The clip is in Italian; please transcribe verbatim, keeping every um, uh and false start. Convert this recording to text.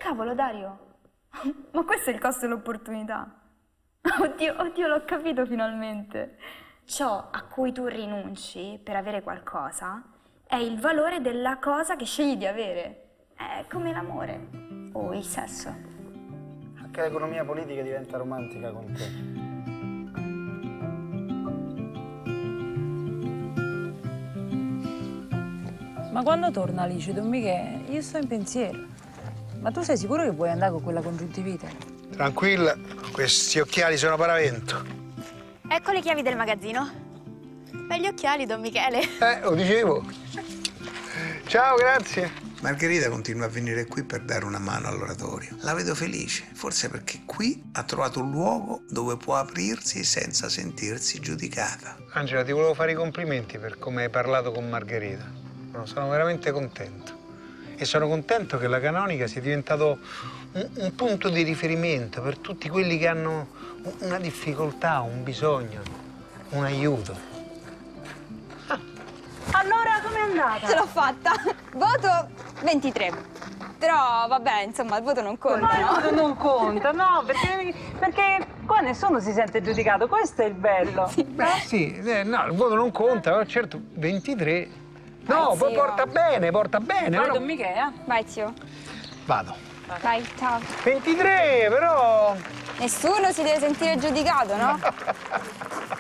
Cavolo, Dario, ma questo è il costo dell'opportunità. Oddio, oddio, l'ho capito finalmente. Ciò a cui tu rinunci per avere qualcosa è il valore della cosa che scegli di avere. È come l'amore o il sesso. Anche l'economia politica diventa romantica con te. Ma quando torna Alice, Don Michele, io sto in pensiero. Ma tu sei sicuro che vuoi andare con quella congiuntivite? Tranquilla, questi occhiali sono paravento. Ecco le chiavi del magazzino. Begli occhiali, Don Michele. Eh, lo dicevo. Ciao, grazie. Margherita continua a venire qui per dare una mano all'oratorio. La vedo felice, forse perché qui ha trovato un luogo dove può aprirsi senza sentirsi giudicata. Angela, ti volevo fare i complimenti per come hai parlato con Margherita. Sono veramente contento. E sono contento che la Canonica sia diventato un, un punto di riferimento per tutti quelli che hanno una difficoltà, un bisogno, un aiuto. Ah. Allora, com'è andata? Ce l'ho fatta. Voto ventitré. Però, vabbè, insomma, il voto non conta, Ma no? il voto non conta, no, perché, perché qua nessuno si sente giudicato, questo è il bello. Sì, Beh, sì, eh, no, il voto non conta, però certo, ventitré. No, Vai, poi zio. porta bene, porta bene. Vai, no? Don Michele. Vai, zio. Vado. Vai, ciao. ventitré, però... Nessuno si deve sentire giudicato, no?